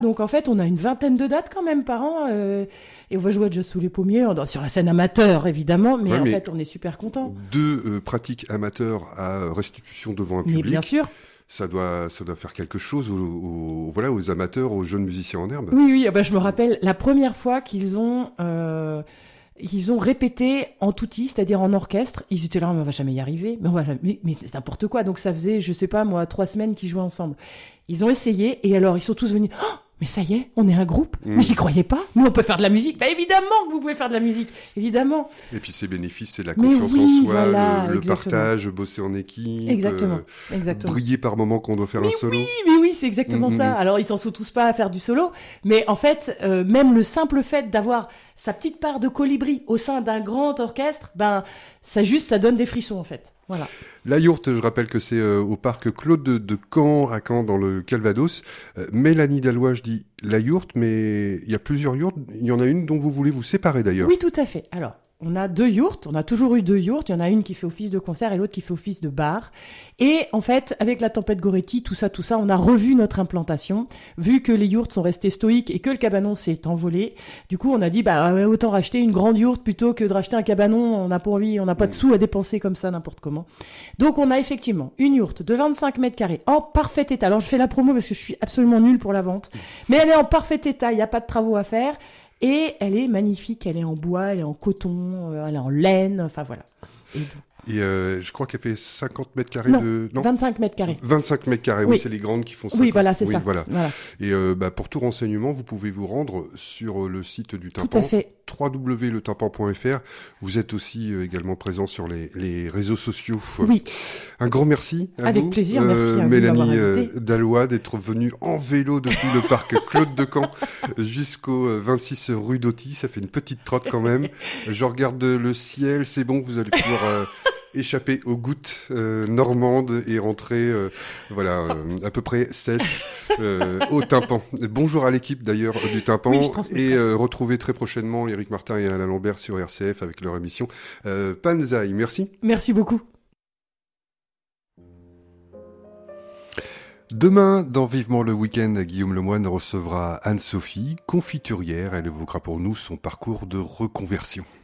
Donc en fait, on a une vingtaine de dates quand même par an, et on va jouer à Just sous les pommiers, sur la scène amateur évidemment, mais en fait on est super contents. 2 pratiques amateurs à restitution devant un public. Mais bien sûr. Ça doit faire quelque chose aux amateurs, aux jeunes musiciens en herbe. Oui, je me rappelle la première fois qu'ils ont répété en tutti, c'est-à-dire en orchestre. Ils étaient là, on va jamais y arriver, mais c'est n'importe quoi. Donc ça faisait, je sais pas moi, 3 semaines qu'ils jouaient ensemble. Ils ont essayé et alors ils sont tous venus. Oh, mais ça y est, on est un groupe. Mais j'y croyais pas. Nous, on peut faire de la musique. Bah évidemment que vous pouvez faire de la musique, évidemment. Et puis ses bénéfices, c'est la confiance en soi, le partage, bosser en équipe, exactement. Briller par moments quand on doit faire un solo. Oui, c'est exactement ça. Alors ils s'en sont tous pas à faire du solo, mais en fait, même le simple fait d'avoir sa petite part de colibri au sein d'un grand orchestre, ça donne des frissons en fait. Voilà. La yourte, je rappelle que c'est au parc Claude de Caen, à Caen, dans le Calvados. Mélanie Dallois, dit la yourte, mais il y a plusieurs yourtes. Il y en a une dont vous voulez vous séparer d'ailleurs. Oui, tout à fait. Alors, on a 2 yourtes. On a toujours eu 2 yourtes. Il y en a une qui fait office de concert et l'autre qui fait office de bar. Et en fait, avec la tempête Goretti, tout ça, on a revu notre implantation. Vu que les yourtes sont restées stoïques et que le cabanon s'est envolé, du coup, on a dit, autant racheter une grande yourte plutôt que de racheter un cabanon. On n'a pas envie, on n'a pas de sous à dépenser comme ça, n'importe comment. Donc, on a effectivement une yourte de 25 mètres carrés en parfait état. Alors, je fais la promo parce que je suis absolument nulle pour la vente. Mais elle est en parfait état. Il n'y a pas de travaux à faire. Et elle est magnifique, elle est en bois, elle est en coton, elle est en laine, enfin voilà. Et je crois qu'elle fait 50 mètres carrés non, 25 mètres carrés. 25 mètres carrés, oui, c'est les grandes qui font ça. Oui, voilà, c'est ça. Voilà. Et pour tout renseignement, vous pouvez vous rendre sur le site du Tympan. Tout à fait. www.letympan.fr. Vous êtes aussi également présent sur les réseaux sociaux. Oui. Un grand merci à vous. Avec plaisir, merci à vous Mélanie Dallois, d'être venue en vélo depuis le parc Claude de Caen jusqu'au 26 rue d'Auty. Ça fait une petite trotte quand même. Je regarde le ciel, c'est bon, vous allez pouvoir échapper aux gouttes normandes et rentrer à peu près sèche au Tympan. Bonjour à l'équipe d'ailleurs du Tympan, et retrouvez très prochainement Éric Martin et Alain Lambert sur RCF avec leur émission Panzai. Merci. Merci beaucoup. Demain, dans Vivement le Week-end, Guillaume Lemoine recevra Anne-Sophie, confiturière. Elle évoquera pour nous son parcours de reconversion.